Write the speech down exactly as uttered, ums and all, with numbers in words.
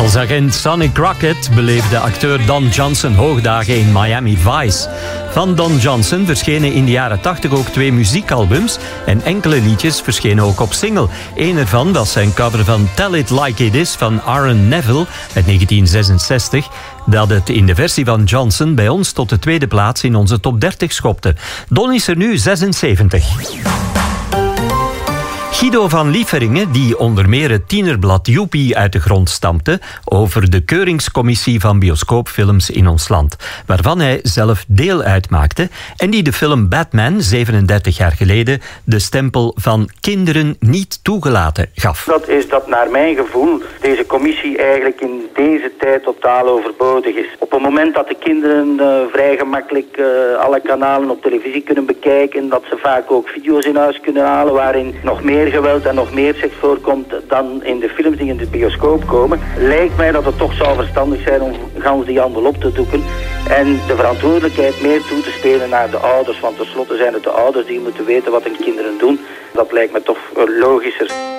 Als agent Sonny Crockett beleefde acteur Don Johnson hoogdagen in Miami Vice. Van Don Johnson verschenen in de jaren tachtig ook twee muziekalbums en enkele liedjes verschenen ook op single. Eén ervan was zijn cover van Tell It Like It Is van Aaron Neville uit negentien zesenzestig, dat het in de versie van Johnson bij ons tot de tweede plaats in onze top dertig schopte. Don is er nu zesenzeventig. Guido van Lieferingen, die onder meer het tienerblad Joepie uit de grond stampte over de keuringscommissie van bioscoopfilms in ons land, waarvan hij zelf deel uitmaakte en die de film Batman, zevenendertig jaar geleden, de stempel van kinderen niet toegelaten gaf. Dat is dat naar mijn gevoel deze commissie eigenlijk in deze tijd totaal overbodig is. Op het moment dat de kinderen uh, vrij gemakkelijk uh, alle kanalen op televisie kunnen bekijken, dat ze vaak ook video's in huis kunnen halen waarin nog meer geweld en nog meer seks voorkomt dan in de films die in de bioscoop komen, lijkt mij dat het toch zou verstandig zijn om gans die handel op te doeken en de verantwoordelijkheid meer toe te spelen naar de ouders, want tenslotte zijn het de ouders die moeten weten wat hun kinderen doen. Dat lijkt me toch logischer.